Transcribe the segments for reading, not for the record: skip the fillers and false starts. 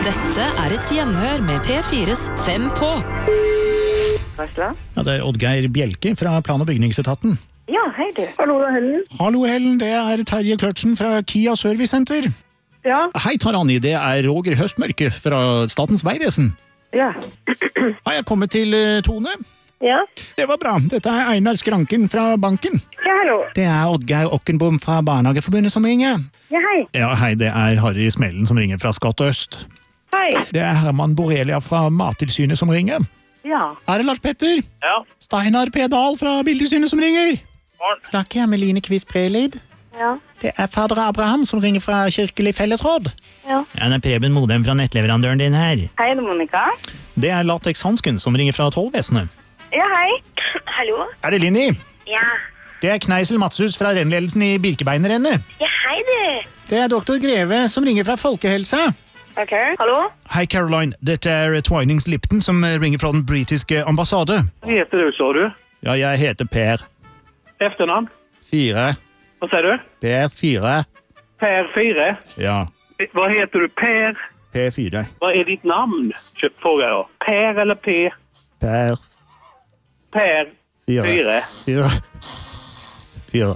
Dette er et gjenhør med P4s 5 på. Ja, det er Oddgeir Bjelke fra Plan- og bygningsetaten. Ja, hei du. Hallo, Helen. Hallo Helen, det er Terje Kløtsen fra Kia Service Center. Ja. Hei Tarani, det er Roger Høstmørke fra Statens Vegvesen. Ja. Har jeg kommet til Tone? Ja. Det var bra, dette er Einar Skranken fra banken. Ja, hallo. Det er Oddgeir Okkenbom fra Barnehageforbundet som ringer. Ja, hei. Ja, hei, det er Harry Smellen som ringer fra Skatt Øst. Hei. Det er Herman Borrelia fra Mattilsynet som ringer. Ja. Er det Lars Petter? Ja. Steinar P. Dahl fra Bildesynet som ringer. Snakker jeg med Line Kvist Brelid? Ja. Det er fader Abraham som ringer fra Kirkelig Fellesråd. Ja. Det er Preben Modem fra nettleverandøren din her. Hei, det er Monika. Det er Latex Hansken som ringer fra Tollvesenet. Ja, hei. Hallo. Er det Linni? Ja. Det er Kneisel Matshus fra rennledelsen i Birkebeinerrennet. Ja, hei du. Det er doktor Greve som ringer fra Folkehelsa. Ok. Hallo. Hei Caroline, dette er Twinings Lipton som ringer fra den britiske ambassade. Hva heter du, sa du? Ja, jeg heter Per. Efternavn? 4. Hva sier du? Per 4. Per 4. Ja, Hva heter du? Per? P4. Hva er ditt navn? Frågar jag. Per eller P? Per Per 4. 4. 4.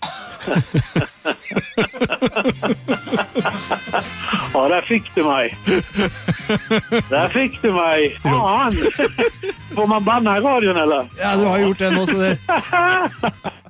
Ja, där fick du mig. Där fick du mig. Fan. Får man banna i radion eller? Ja, du har gjort det nå, så det...